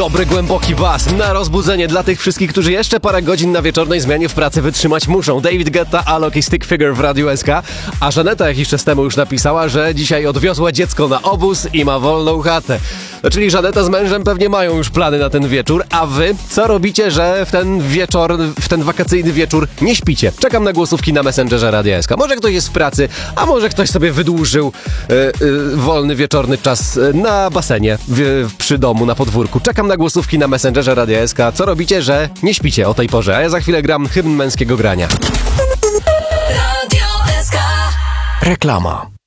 Dobry, głęboki bas na rozbudzenie dla tych wszystkich, którzy jeszcze parę godzin na wieczornej zmianie w pracy wytrzymać muszą. David Guetta, Alok i Stick Figure w Radiu SK. A Żaneta jakiś czas temu już napisała, że dzisiaj odwiozła dziecko na obóz i ma wolną chatę. No, czyli Żaneta z mężem pewnie mają już plany na ten wieczór, a wy co robicie, że w ten wakacyjny wieczór nie śpicie? Czekam na głosówki na Messengerze Radia SK. Może ktoś jest w pracy, a może ktoś sobie wydłużył wolny wieczorny czas na basenie przy domu, na podwórku. Czekam na głosówki na Messengerze Radia SK. Co robicie, że nie śpicie o tej porze? A ja za chwilę gram hymn męskiego grania. Radio SK. Reklama.